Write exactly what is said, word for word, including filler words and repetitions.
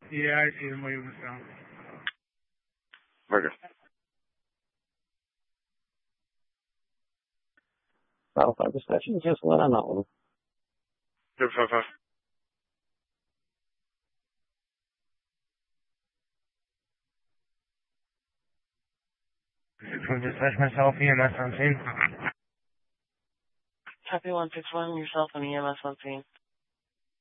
Yeah, I see them waving us down. Murder. Battle five discussion, just let on that one. Zero five five. Dispatch myself, E M S on scene. Copy one six one, yourself and E M S on scene.